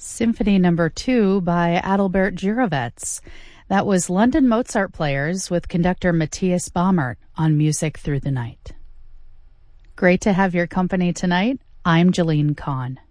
Symphony Number 2 by Adalbert Jirovets. That was London Mozart Players with conductor Matthias Baumert on Music Through the Night. Great to have your company tonight. I'm Jeline Kahn.